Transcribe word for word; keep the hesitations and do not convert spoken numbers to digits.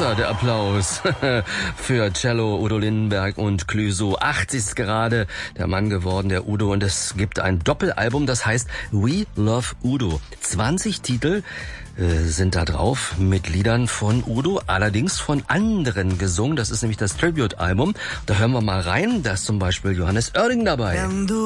größer, der Applaus für Cello, Udo Lindenberg und Clüso. achtzig ist gerade der Mann geworden, der Udo. Und es gibt ein Doppelalbum, das heißt We Love Udo. zwanzig Titel äh, sind da drauf mit Liedern von Udo, allerdings von anderen gesungen. Das ist nämlich das Tribute-Album. Da hören wir mal rein. Da ist zum Beispiel Johannes Oerding dabei.